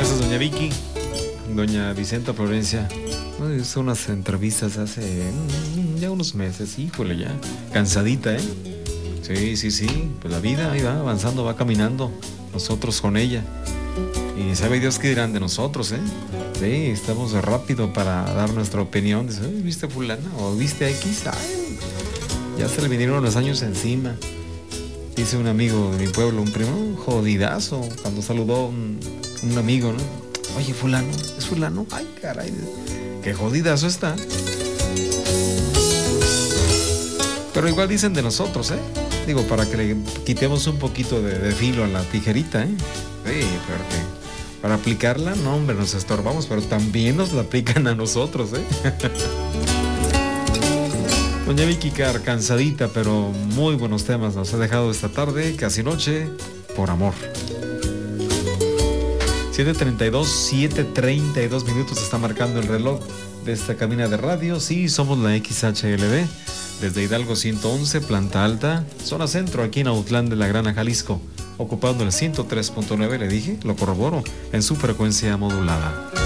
Gracias, doña Vicky. Doña Vicenta Florencia. Hizo unas entrevistas hace ya unos meses. Híjole, ya. Cansadita, ¿eh? Sí. Pues la vida ahí va avanzando, va caminando. Nosotros con ella. Y sabe Dios qué dirán de nosotros, ¿eh? Sí, estamos rápido para dar nuestra opinión. Dice, ¿viste fulana? ¿O viste a X? Ay, ya se le vinieron los años encima. Dice un amigo de mi pueblo, un primo, un jodidazo, cuando saludó un amigo, ¿no? Oye, fulano, ¿es fulano? Ay, caray, qué jodidazo está. Pero igual dicen de nosotros, ¿eh? Digo, para que le quitemos un poquito de filo a la tijerita, ¿eh? Sí, porque para aplicarla, no, hombre, nos estorbamos, pero también nos la aplican a nosotros, ¿eh? Doña Vicky Carr, cansadita, pero muy buenos temas nos ha dejado esta tarde, casi noche, por amor. 7:32 minutos está marcando el reloj de esta cabina de radio. Sí, somos la XHLB, desde Hidalgo 111, planta alta, zona centro, aquí en Autlán de la Grana, Jalisco, ocupando el 103.9, le dije, lo corroboro, en su frecuencia modulada.